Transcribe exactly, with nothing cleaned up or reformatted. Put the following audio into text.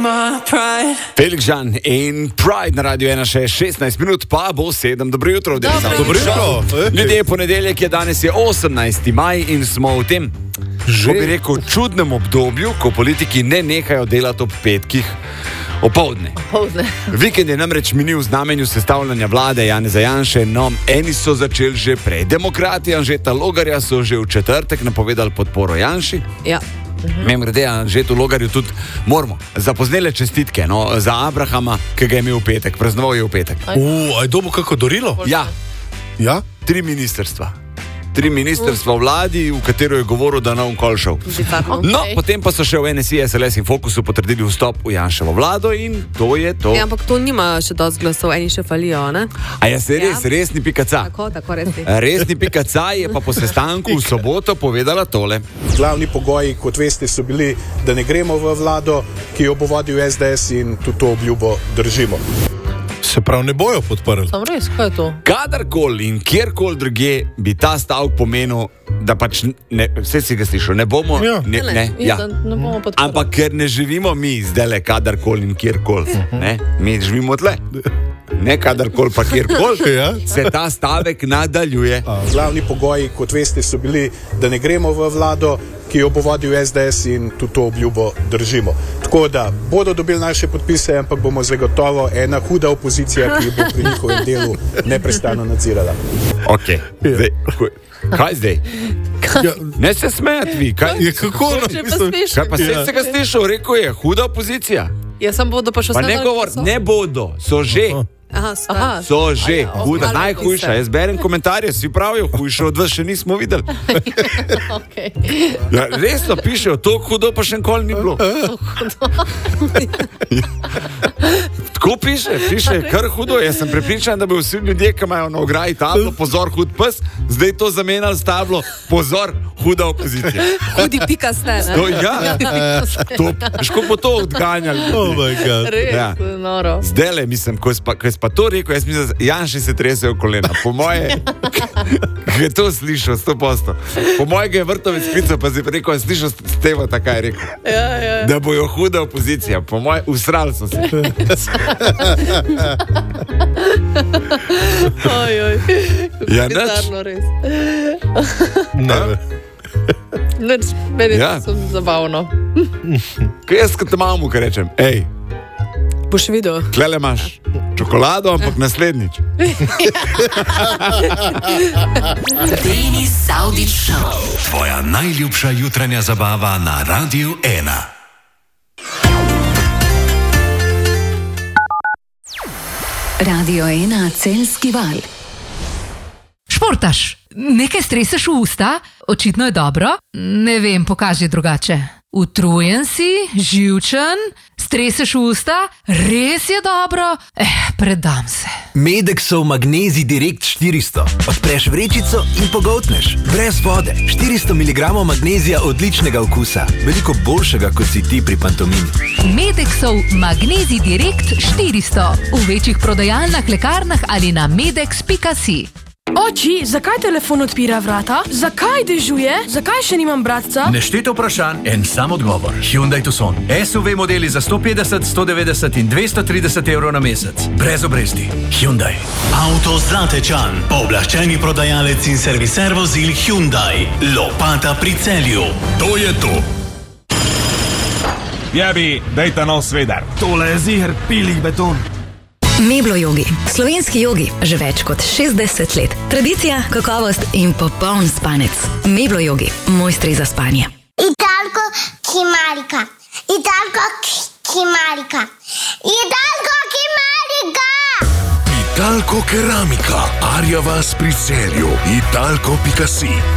Felix Žan in Pride na Radio ena še šestnajst minut, pa bo sedem. Dobro jutro, Dobro, dobro jutro. Ljudje, ponedeljek je, danes je osemnajsti maj in smo v tem, že bi rekel, čudnem obdobju, ko politiki ne nehajo delati ob petkih opoldne. Vikend je namreč minil v znamenju sestavljanja vlade Janeza Janše, no, eni so začeli že prej. Demokrati Anžeta Logarja so že v četrtek napovedali podporo Janši. Ja. Mhm. Mem grede, Anžetu Logarju tudi moramo zapoznele čestitke, no, za Abrahama, ki ga je imel v petek, praznoval je v petek. U, aj dobo kako dorilo? Ja, Ja? tri ministerstva. Tri ministerstva vladi, v katero je govoril, da na Unkolšov. No, potem pa so še v N S I, S L S in Fokusu potrdili vstop v Janševo vlado in to je to. Ja, ampak to nima še dosti glasov, eni še falijo, ne? A ja, se res, Ja. resni pikaca. Tako, tako resni. Resni pikaca je pa po sestanku v soboto povedala tole. Glavni pogoji, kot veste, so bili, da ne gremo v vlado, ki jo bo vodil S D S, in tudi to obljubo držimo. Se pravi, ne bojo podprli. Sam res, kaj je to? Kadarkoli in kjerkoli drugje bi ta stavek pomenil, da pač ne, vse si ga slišal, ne bomo, Ja. ne, Ne, ne, ne, ja. da ne bomo podprli. Ampak ker ne živimo mi zdajle kadarkoli in kjerkoli, ne, mi živimo tle, ne kadarkoli pa kjerkoli, Ja. se ta stavek nadaljuje. Glavni pogoji, kot veste, so bili, da ne gremo v vlado, ki jo bo vodil S D S, in tudi to obljubo držimo. Tako da bodo dobili naše podpise, ampak bomo zagotovo ena huda opozicija, ki bo pri njihovem delu neprestano nadzirala. Ok, zdaj, kaj zdaj? Ja, Ne se smejati vi, kaj? je kako? No, Če pa mislim, slišiš. Kaj pa se Ja. se ga slišal, rekel je, huda opozicija. Jaz sem bodo pa še Pa ne ostali govor, glasov. ne bodo, so že. Aha, so, Aha, So že, ja, huda, ostali najhujša. podpise. Jaz berem komentarje, vsi pravijo, hujše od vas še nismo videli. Okay. Ja, resno pišejo, to hudo pa še nikoli ni bilo. Tako piše, piše, kar hudo. Jaz sem prepričan, da bi vsi ljudje, ki imajo na ograji tablo, pozor, hud pes, zdaj to zamenjali s tablo, pozor, huda opozicija. Hudi pika ste, ne? To, ja, to, ško bo to odganjali. Oh my God. Res, Ja. noro. Zdaj le, mislim, ko je pa, ko je pa to rekel, jaz mislim, da Janši se tresejo kolena. Po moje, ki je to slišal, sto posto. Po moje ga je vrtovec klical, pa zdaj rekel, jaz slišal Steva, tako je rekel. Ja, ja. Da bojo huda opozicija. Po moje, usrali so se. Oj, oj. Ja, nič. Bizarno, res. Ne, Nič, meni Ja. ja. sem zabavno. Kaj jaz kot mamu, ki rečem, hej, Boš videl. tlele imaš čokolado, ampak naslednjič. Denis Saudić Show. Tvoja najljubša jutranja zabava na Radiu ena. Radio ena Celjski val. Športaš, nekaj streseš v usta, očitno je dobro, ne vem, pokaži drugače. Utrujen si, živčen, streseš v usta, res je dobro, eh, predam se. Medexov Magnezij Direkt štiristo. Odpreš vrečico in pogoltneš. Brez vode. štiristo miligramov magnezija odličnega okusa. Veliko boljšega, kot si ti pri pantomimi. Medexov Magnezij Direkt štiristo. V večjih prodajalnah, lekarnah ali na medex pika si. Oči, zakaj telefon odpira vrata? Zakaj dežuje? Zakaj še nimam bratca? Nešteto vprašanj, en sam odgovor. Hyundai Tucson. S U V modeli za sto petdeset, sto devetdeset in dvesto trideset evrov na mesec. Brez obresti. Hyundai. Avto Zlatečan, pooblaščeni prodajalec in serviser vozil Hyundai. Lopata pri Celju. To je to. Jebi, dejta nov svedar. Tole je ziher pilik beton. Meblo jogi, slovenski jogi, že več kot šestdeset let. Tradicija, kakovost in popoln spanec. Meblo jogi, mojstri za spanje. Italko Kimarika. Italko Kimarika. Italko Kimarika. Italko keramika, Arja vas pri Celju, italko pika si.